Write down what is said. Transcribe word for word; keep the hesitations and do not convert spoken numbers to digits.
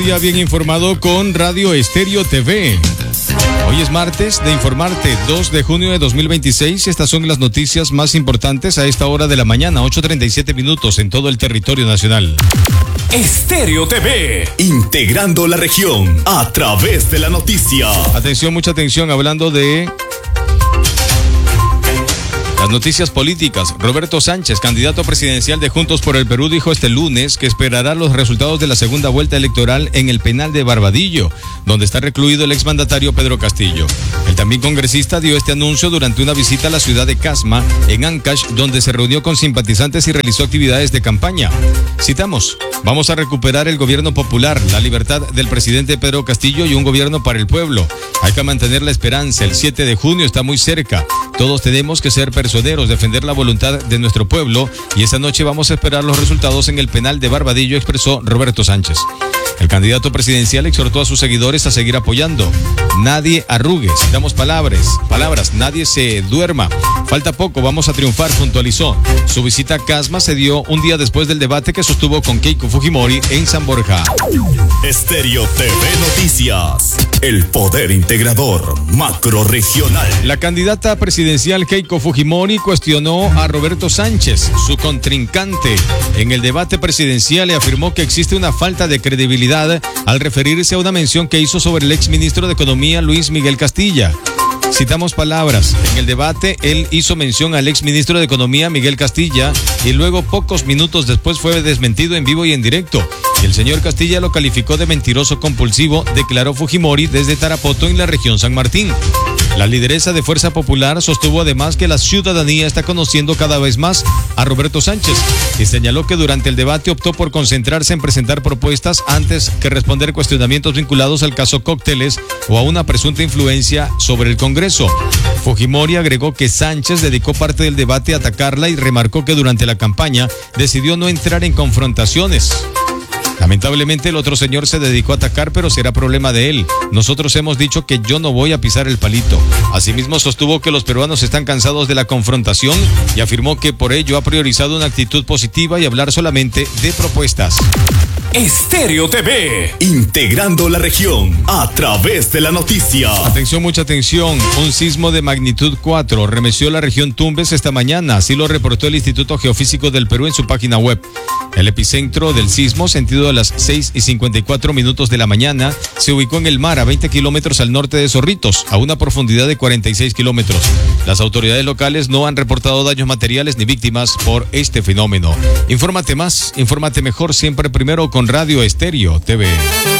Ya bien informado con Radio Estéreo T V. Hoy es martes de informarte, dos de junio de dos mil veintiséis. Estas son las noticias más importantes a esta hora de la mañana, ocho treinta y siete minutos en todo el territorio nacional. Estéreo T V, integrando la región a través de la noticia. Atención, mucha atención, hablando de las noticias políticas. Roberto Sánchez, candidato presidencial de Juntos por el Perú, dijo este lunes que esperará los resultados de la segunda vuelta electoral en el penal de Barbadillo, donde está recluido el exmandatario Pedro Castillo. El también congresista dio este anuncio durante una visita a la ciudad de Casma, en Ancash, donde se reunió con simpatizantes y realizó actividades de campaña. Citamos: vamos a recuperar el gobierno popular, la libertad del presidente Pedro Castillo y un gobierno para el pueblo. Hay que mantener la esperanza. El siete de junio está muy cerca. Todos tenemos que ser personeros, defender la voluntad de nuestro pueblo, y esta noche vamos a esperar los resultados en el penal de Barbadillo, expresó Roberto Sánchez. El candidato presidencial exhortó a sus seguidores a seguir apoyando. Nadie arrugue, citamos palabras, palabras, nadie se duerma. Falta poco, vamos a triunfar, puntualizó. Su visita a Casma se dio un día después del debate que sostuvo con Keiko Fujimori en San Borja. Estéreo T V Noticias, el poder integrador macrorregional. La candidata presidencial Keiko Fujimori cuestionó a Roberto Sánchez, su contrincante, en el debate presidencial, y afirmó que existe una falta de credibilidad al referirse a una mención que hizo sobre el exministro de Economía Luis Miguel Castilla. Citamos palabras: en el debate él hizo mención al exministro de Economía Miguel Castilla y luego pocos minutos después fue desmentido en vivo y en directo. Y el señor Castilla lo calificó de mentiroso compulsivo, declaró Fujimori desde Tarapoto, en la región San Martín. La lideresa de Fuerza Popular sostuvo además que la ciudadanía está conociendo cada vez más a Roberto Sánchez y señaló que durante el debate optó por concentrarse en presentar propuestas antes que responder cuestionamientos vinculados al caso Cócteles o a una presunta influencia sobre el Congreso. Fujimori agregó que Sánchez dedicó parte del debate a atacarla y remarcó que durante la campaña decidió no entrar en confrontaciones. Lamentablemente el otro señor se dedicó a atacar, pero será problema de él. Nosotros hemos dicho que yo no voy a pisar el palito. Asimismo sostuvo que los peruanos están cansados de la confrontación y afirmó que por ello ha priorizado una actitud positiva y hablar solamente de propuestas. Estéreo T V, integrando la región a través de la noticia. Atención, mucha atención. Un sismo de magnitud cuatro remeció la región Tumbes esta mañana, así lo reportó el Instituto Geofísico del Perú en su página web. El epicentro del sismo, sentido a las seis y cincuenta y cuatro minutos de la mañana, se ubicó en el mar a veinte kilómetros al norte de Zorritos, a una profundidad de cuarenta y seis kilómetros. Las autoridades locales no han reportado daños materiales ni víctimas por este fenómeno. Infórmate más, infórmate mejor, siempre primero con Radio Estéreo T V.